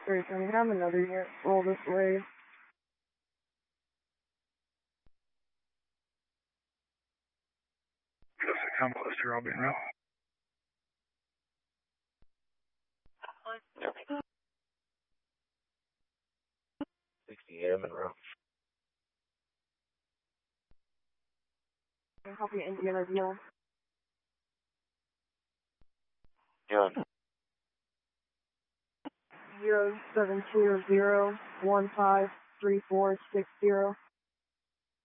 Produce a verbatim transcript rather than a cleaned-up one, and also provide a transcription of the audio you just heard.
Three, can we have another unit roll this way? Come closer, I'll be in row. sixty-eight, I'm in row. Copy Indiana deal. John. Zero seven two zero one five three four six zero.